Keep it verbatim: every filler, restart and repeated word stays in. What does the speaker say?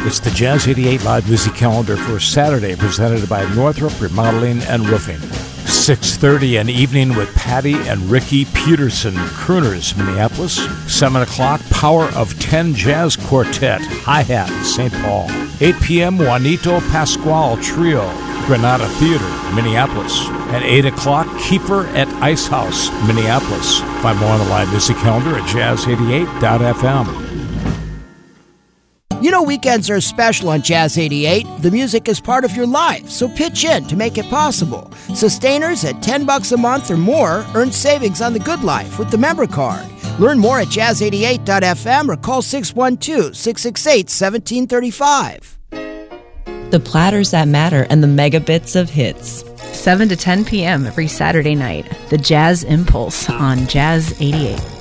It's the Jazz eighty-eight Live Music Calendar for Saturday, presented by Northrop Remodeling and Roofing. six thirty, an evening with Patty and Ricky Peterson, Crooners, Minneapolis. seven o'clock, Power of ten Jazz Quartet, Hi-Hat, Saint Paul. eight p.m., Juanito Pascual Trio, Granada Theater, Minneapolis. At eight o'clock, Kiefer at Ice House, Minneapolis. Find more on the Live Music Calendar at jazz eighty-eight dot f m. You know weekends are special on Jazz eighty-eight. The music is part of your life, so pitch in to make it possible. Sustainers at ten bucks a month or more earn savings on the Good Life with the member card. Learn more at jazz eighty-eight dot f m or call six one two, six six eight, one seven three five. The platters that matter and the megabits of hits. seven to ten p.m. every Saturday night. The Jazz Impulse on Jazz eighty-eight.